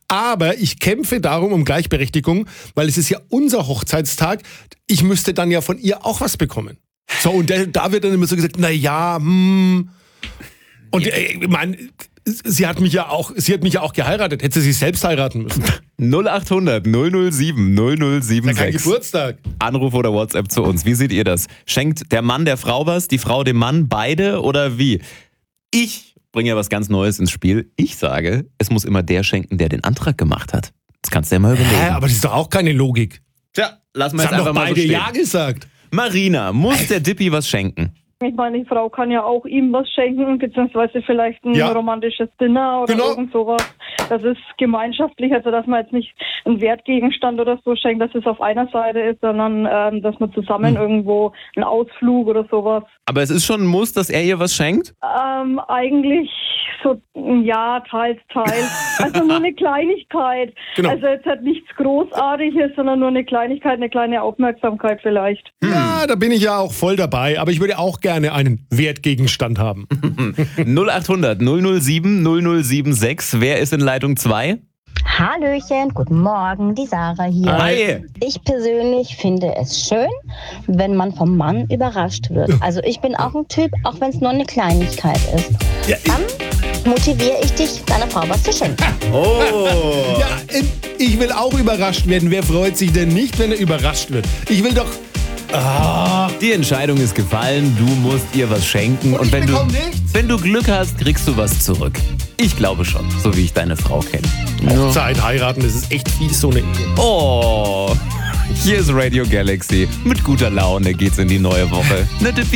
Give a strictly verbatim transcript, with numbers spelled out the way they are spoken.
Aber ich kämpfe darum um Gleichberechtigung, weil es ist ja unser Hochzeitstag. Ich müsste dann ja von ihr auch was bekommen. So, und der, da wird dann immer so gesagt, na ja, hm. Und äh, ich meine, sie hat mich ja auch, sie hat mich ja auch geheiratet. Hätte sie sich selbst heiraten müssen. null acht hundert null null sieben null null sieben sechs. Kein Geburtstag. Anruf oder WhatsApp zu uns. Wie seht ihr das? Schenkt der Mann der Frau was, die Frau dem Mann, beide oder wie? Ich bringe ja was ganz Neues ins Spiel. Ich sage, es muss immer der schenken, der den Antrag gemacht hat. Das kannst du ja mal überlegen. Hä, aber das ist doch auch keine Logik. Tja, lassen wir Das jetzt haben einfach doch mal so beide stehen. Ja gesagt. Marina, muss der Dippi was schenken? Ich meine, die Frau kann ja auch ihm was schenken, beziehungsweise vielleicht ein Ja. romantisches Dinner oder Genau. irgend sowas. Das ist gemeinschaftlich, also dass man jetzt nicht einen Wertgegenstand oder so schenkt, dass es auf einer Seite ist, sondern ähm, dass man zusammen Hm. irgendwo einen Ausflug oder sowas. Aber es ist schon ein Muss, dass er ihr was schenkt? Ähm, eigentlich so, ja, teils, teils. Also nur eine Kleinigkeit. Genau. Also jetzt halt nichts Großartiges, sondern nur eine Kleinigkeit, eine kleine Aufmerksamkeit vielleicht. Ja, da bin ich ja auch voll dabei. Aber ich würde auch gerne einen Wertgegenstand haben. null acht hundert null null sieben null null sieben sechs. Wer ist in Leitung zwei? Hallöchen, guten Morgen, die Sarah hier. Hi. Ich persönlich finde es schön, wenn man vom Mann überrascht wird. Also ich bin auch ein Typ, auch wenn es nur eine Kleinigkeit ist. Ja, ich, Dann motiviere ich dich, deiner Frau was zu schenken. Oh. ja, ich will auch überrascht werden. Wer freut sich denn nicht, wenn er überrascht wird? Ich will doch... Ah, Die Entscheidung ist gefallen, du musst ihr was schenken. Und Und ich wenn du, bekomme nichts? wenn du Glück hast, kriegst du was zurück. Ich glaube schon, so wie ich deine Frau kenne. Hochzeit, heiraten, das ist echt fies, so eine Ehe. Oh, hier ist Radio Galaxy. Mit guter Laune geht's in die neue Woche. Ne, Dippi?